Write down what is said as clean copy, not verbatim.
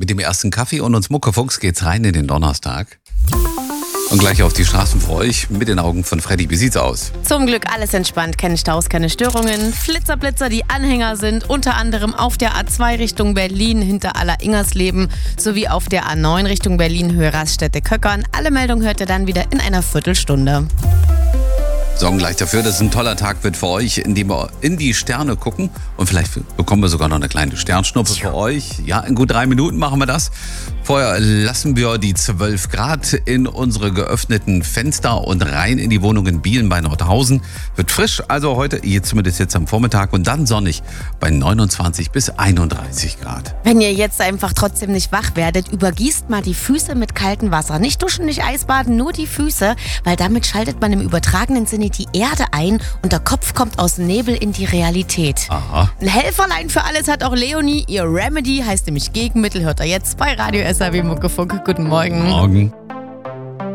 Mit dem ersten Kaffee und uns Muckefuchs geht's rein in den Donnerstag. Und gleich auf die Straßen für euch mit den Augen von Freddy. Wie sieht's aus? Zum Glück alles entspannt, keine Staus, keine Störungen. Flitzer, die Anhänger sind unter anderem auf der A2 Richtung Berlin hinter Aller-Ingersleben sowie auf der A9 Richtung Berlin Höhe Raststätte-Köckern. Alle Meldungen hört ihr dann wieder in einer Viertelstunde. Sorgen gleich dafür, dass es ein toller Tag wird für euch, indem wir in die Sterne gucken. Und vielleicht bekommen wir sogar noch eine kleine Sternschnuppe für euch. Ja, in gut 3 Minuten machen wir das. Vorher lassen wir die 12 Grad in unsere geöffneten Fenster und rein in die Wohnung in Bielen bei Nordhausen. Wird frisch, also heute, zumindest jetzt am Vormittag und dann sonnig bei 29 bis 31 Grad. Wenn ihr jetzt einfach trotzdem nicht wach werdet, übergießt mal die Füße mit kaltem Wasser. Nicht duschen, nicht Eisbaden, nur die Füße, weil damit schaltet man im übertragenen Sinne die Erde ein und der Kopf kommt aus dem Nebel in die Realität. Aha. Ein Helferlein für alles hat auch Leonie. Ihr Remedy heißt nämlich Gegenmittel. Hört ihr jetzt bei Radio SAW Muckefunk. Guten Morgen. Morgen.